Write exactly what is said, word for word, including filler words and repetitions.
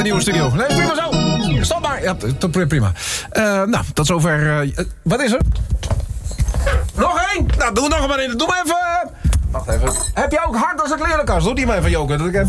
nieuwe studio. Nee, prima zo. Stop maar. Ja, t- prima. Uh, nou, tot zover. Uh, wat is er? Nog één? Nou, doe nog maar in. Doe maar even. Wacht even. Heb je ook hard als een klerenkast? Doe die maar even, Joker. Dat ik even...